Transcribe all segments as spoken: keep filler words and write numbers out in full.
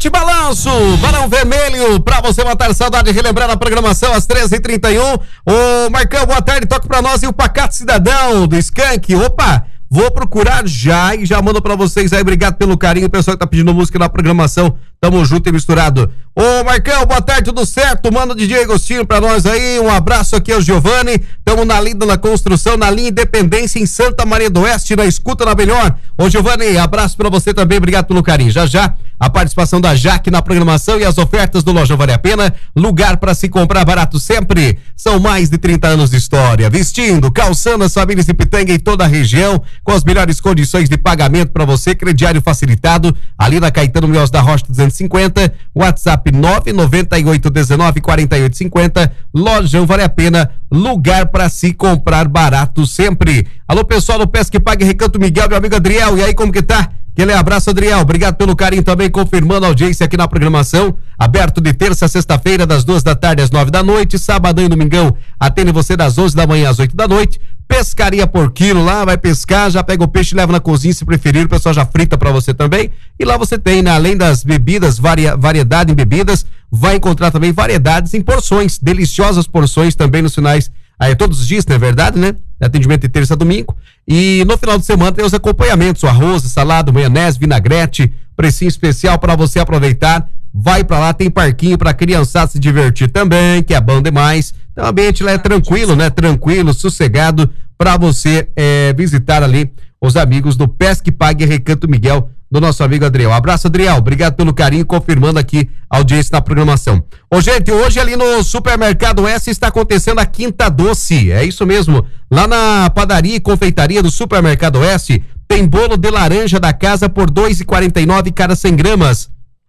Bate balanço, balão vermelho, pra você matar saudade e relembrar a programação às treze e trinta e um. Ô Marcão, boa tarde, toca pra nós e o Pacato Cidadão do Skank. Opa, vou procurar já e já mando pra vocês aí. Obrigado pelo carinho, o pessoal que tá pedindo música na programação. Tamo junto e misturado. Ô Marcão, boa tarde, tudo certo? Manda o D J Agostinho pra nós aí. Um abraço aqui ao Giovanni. Tamo na linha da construção, na linha Independência em Santa Maria do Oeste, na escuta na melhor. Ô Giovanni, abraço pra você também, obrigado pelo carinho. Já já a participação da Jaque na programação e as ofertas do Loja Vale a Pena. Lugar pra se comprar barato sempre. São mais de trinta anos de história. Vestindo, calçando as famílias de Pitanga em toda a região, com as melhores condições de pagamento pra você, crediário facilitado, ali na Caetano Milhões da Rocha duzentos e cinquenta, WhatsApp nove nove oito um nove quatro oito cinco zero. Lojão Vale a Pena, lugar pra se comprar barato sempre. Alô pessoal do Pesque Pague Recanto Miguel, meu amigo Adriel, e aí como que tá? Aquele abraço, Adriel, obrigado pelo carinho também, confirmando a audiência aqui na programação, aberto de terça a sexta-feira, das duas da tarde às nove da noite, sabadão e domingão, atende você das onze da manhã às oito da noite, pescaria por quilo lá, vai pescar, já pega o peixe e leva na cozinha, se preferir, o pessoal já frita pra você também, e lá você tem, né, além das bebidas, varia, variedade em bebidas, vai encontrar também variedades em porções, deliciosas porções também nos finais, aí todos os dias, não é verdade, né? Atendimento de terça a domingo. E no final de semana tem os acompanhamentos, o arroz, salada, maionese, vinagrete, precinho especial para você aproveitar. Vai para lá, tem parquinho para criançada se divertir também, que é bom demais. Então o ambiente lá é tranquilo, né? Tranquilo, sossegado para você é, visitar ali os amigos do Pesque Pague Recanto Miguel, do nosso amigo Adriel. Um abraço, Adriel. Obrigado pelo carinho, confirmando aqui a audiência na programação. Ô, gente, hoje ali no Supermercado S está acontecendo a Quinta Doce. É isso mesmo. Lá na padaria e confeitaria do Supermercado S, tem bolo de laranja da casa por dois reais e quarenta e nove cada cem gramas.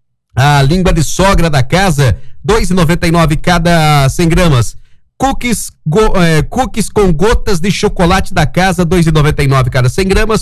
A língua de sogra da casa, dois reais e noventa e nove cada cem gramas. Cookies, go, eh, cookies com gotas de chocolate da casa, dois reais e noventa e nove cada cem gramas.